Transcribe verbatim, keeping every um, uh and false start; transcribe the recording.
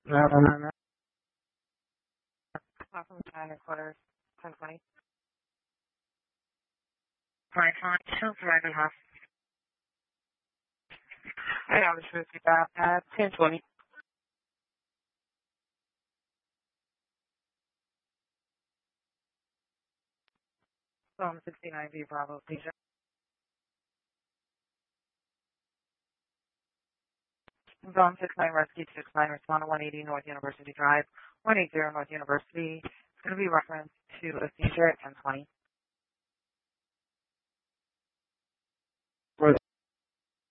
No, no, no, no. Not from China quarters, ten twenty. Fine, fine. Two, right and a half. I know the truth about that. ten twenty. From sixty-nine B Bravo Station. Zone six nine Rescue six nine, respond to one eighty North University Drive, one eighty North University. It's going to be reference to a seizure at ten twenty.